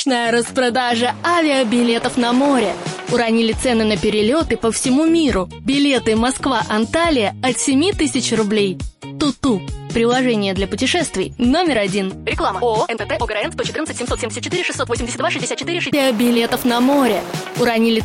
Мощная распродажа авиабилетов на море. Уронили цены на перелеты по всему миру. Билеты Москва-Анталия от 7000 рублей. Туту. Приложение для путешествий номер 1. Реклама. ООО НТТ ОГРН 114 774 682 64 Авиабилетов на море. Уронили